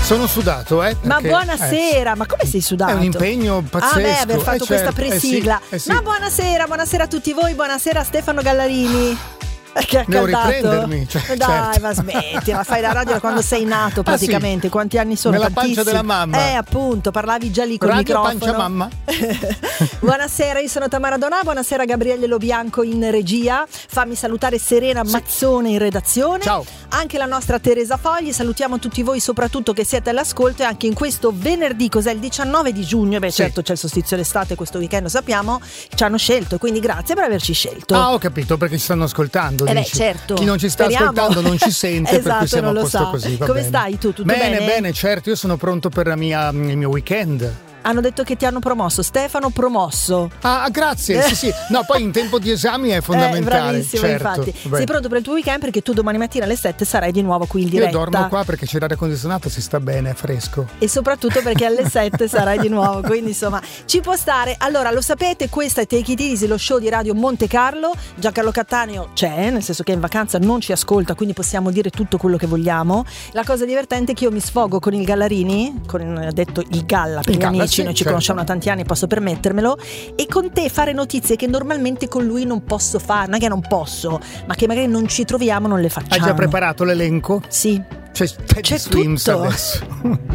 Sono sudato, Ma buonasera, ma come sei sudato? È un impegno pazzesco. Aver fatto questa presigla. Sì. Ma buonasera a tutti voi, buonasera a Stefano Gallarini. Che devo accaldato. riprendermi, Dai, certo. ma smetti, ma fai la radio da quando sei nato praticamente. Sì. Quanti anni sono? Nella pancia della mamma. Appunto, parlavi già lì col radio microfono. pancia mamma. Buonasera, io sono Tamara Donà, buonasera Gabriele Lobianco in regia. Fammi salutare Serena Mazzone in redazione. Ciao. Anche la nostra Teresa Fogli, salutiamo tutti voi soprattutto che siete all'ascolto, e anche in questo venerdì, cos'è, il 19 di giugno, certo c'è il solstizio d'estate questo weekend, lo sappiamo, ci hanno scelto, quindi grazie per averci scelto. Ho capito, perché ci stanno ascoltando. Certo. Chi non ci sta ascoltando non ci sente, per cui siamo a posto così. Come stai tu? Tutto bene? Bene, certo, io sono pronto per il mio weekend. Hanno detto che ti hanno promosso, Stefano promosso. Grazie, sì. No, poi in tempo di esami è fondamentale. Bravissimo, certo. infatti. Sei pronto per il tuo weekend, perché tu domani mattina alle 7 sarai di nuovo qui in diretta. Io dormo qua perché c'è l'aria condizionata, si sta bene, è fresco. E soprattutto perché alle 7 sarai di nuovo, quindi insomma ci può stare. Allora, lo sapete, questa è Take It Easy, lo show di Radio Monte Carlo. Giancarlo Cattaneo c'è, nel senso che in vacanza non ci ascolta, quindi possiamo dire tutto quello che vogliamo. La cosa divertente è che io mi sfogo con il Gallarini, detto il Galla per gli amici, noi ci conosciamo da tanti anni, posso permettermelo, e con te fare notizie che normalmente con lui non posso fare, non è che non posso, ma che magari non ci troviamo, non le facciamo. Hai già preparato l'elenco? Sì. C'è Swims tutto adesso.